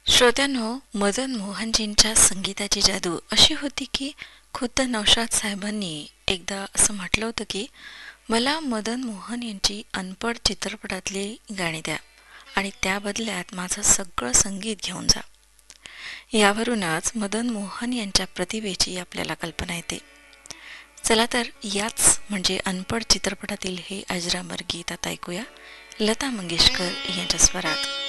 श्रोत्यांनो, मदन मोहनजींच्या संगीताची जादू अशी होती की खुद्द नौशाद साहेबांनी एकदा असं म्हटलं होतं की मला मदन मोहन यांची अनपढ चित्रपटातली गाणी द्या आणि त्या बदल्यात माझं सगळं संगीत घेऊन जा. यावरूनच मदन मोहन यांच्या प्रतिभेची आपल्याला कल्पना येते. चला तर याच म्हणजे अनपढ चित्रपटातील हे अजरामर गीत आता ऐकूया लता मंगेशकर यांच्या स्वरात.